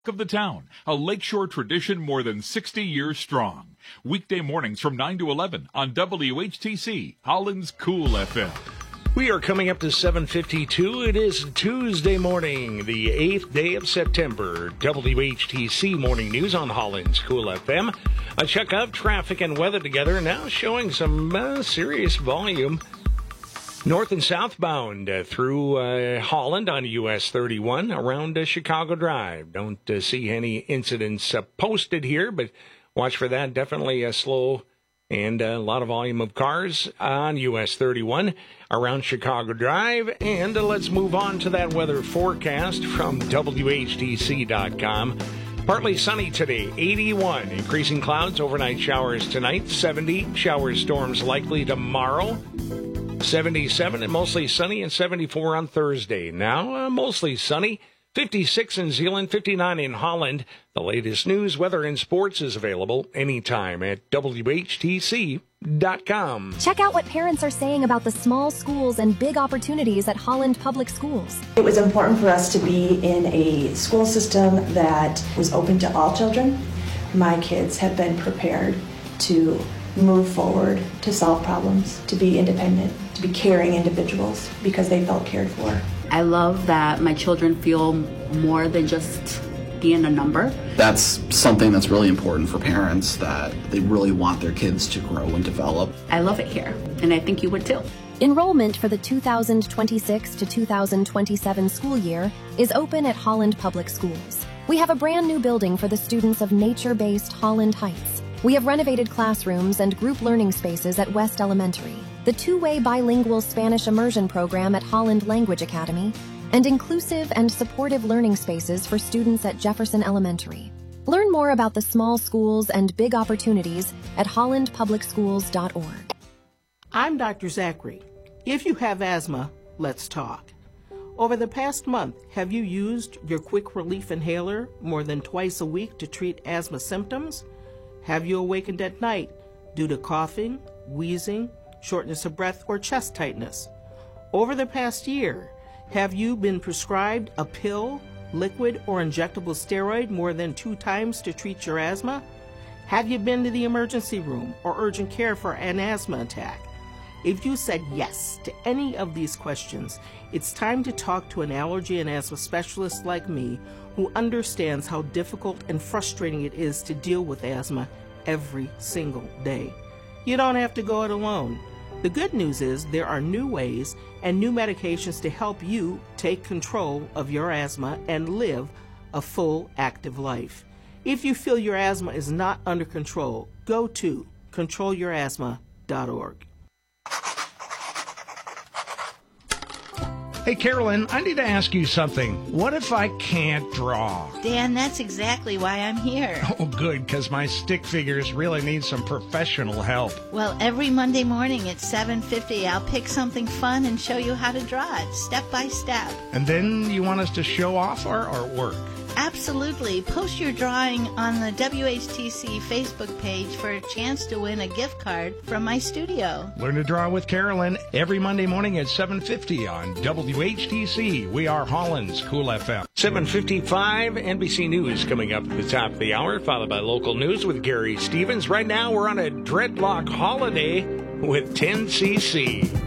of the town, a lakeshore tradition more than 60 years strong. Weekday mornings from 9 to 11 on WHTC, Holland's Cool FM. We are coming up to 7:52. It is Tuesday morning, the 8th day of September. WHTC Morning News on Holland's Cool FM. A check of traffic and weather together, now showing some serious volume. North and southbound through Holland on US 31 around Chicago Drive. Don't see any incidents posted here, but watch for that. Definitely slow and a lot of volume of cars on US 31 around Chicago Drive. And let's move on to that weather forecast from WHTC.com. Partly sunny today, 81. Increasing clouds, overnight showers tonight, 70. Showers, storms likely tomorrow. 77 and mostly sunny, and 74 on Thursday. Now, mostly sunny, 56 in Zeeland, 59 in Holland. The latest news, weather, and sports is available anytime at WHTC.com. Check out what parents are saying about the small schools and big opportunities at Holland Public Schools. It was important for us to be in a school system that was open to all children. My kids have been prepared to move forward, to solve problems, to be independent, to be caring individuals because they felt cared for. I love that my children feel more than just being a number. That's something that's really important for parents, that they really want their kids to grow and develop. I love it here, and I think you would too. Enrollment for the 2026 to 2027 school year is open at Holland Public Schools. We have a brand new building for the students of nature-based Holland Heights. We have renovated classrooms and group learning spaces at West Elementary, the two-way bilingual Spanish immersion program at Holland Language Academy, and inclusive and supportive learning spaces for students at Jefferson Elementary. Learn more about the small schools and big opportunities at hollandpublicschools.org. I'm Dr. Zachary. If you have asthma, let's talk. Over the past month, have you used your quick relief inhaler more than twice a week to treat asthma symptoms? Have you awakened at night due to coughing, wheezing, shortness of breath, or chest tightness? Over the past year, have you been prescribed a pill, liquid, or injectable steroid more than 2 times to treat your asthma? Have you been to the emergency room or urgent care for an asthma attack? If you said yes to any of these questions, it's time to talk to an allergy and asthma specialist like me who understands how difficult and frustrating it is to deal with asthma every single day. You don't have to go it alone. The good news is there are new ways and new medications to help you take control of your asthma and live a full, active life. If you feel your asthma is not under control, go to controlyourasthma.org. Hey, Carolyn, I need to ask you something. What if I can't draw? Dan, that's exactly why I'm here. Oh, good, because my stick figures really need some professional help. Well, every Monday morning at 7:50, I'll pick something fun and show you how to draw it, step by step. And then you want us to show off our artwork? Absolutely. Post your drawing on the WHTC Facebook page for a chance to win a gift card from my studio. Learn to draw with Carolyn every Monday morning at 7:50 on WHTC. We are Holland's Cool FM. 7:55, NBC News coming up at the top of the hour, followed by local news with Gary Stevens. Right now, we're on a dreadlock holiday with 10cc.